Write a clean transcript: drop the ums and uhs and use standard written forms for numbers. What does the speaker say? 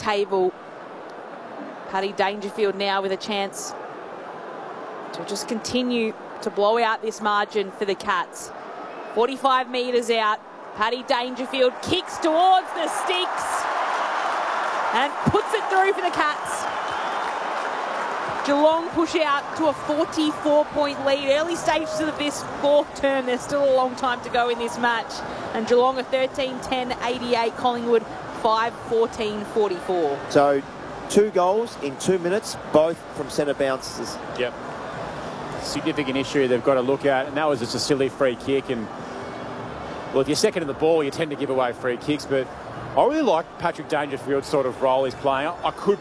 table. Paddy Dangerfield now with a chance to just continue to blow out this margin for the Cats. 45 metres out. Paddy Dangerfield kicks towards the sticks and puts it through for the Cats. Geelong push out to a 44-point lead. Early stages of this fourth term, there's still a long time to go in this match. And Geelong are 13-10-88, Collingwood 5-14-44. So 2 goals in 2 minutes, both from centre bounces. Yep. Significant issue they've got to look at, and that was just a silly free kick. And well, if you're second in the ball, you tend to give away free kicks, but I really like Patrick Dangerfield's sort of role he's playing. I could